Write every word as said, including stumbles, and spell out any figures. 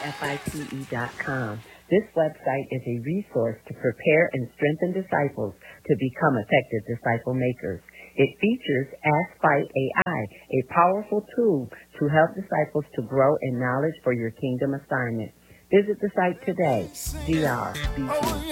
fite dot com. This website is a resource to prepare and strengthen disciples to become effective disciple makers. It features Ask Fight A I, a powerful tool to help disciples to grow in knowledge for your kingdom assignment. Visit the site today, D R B T.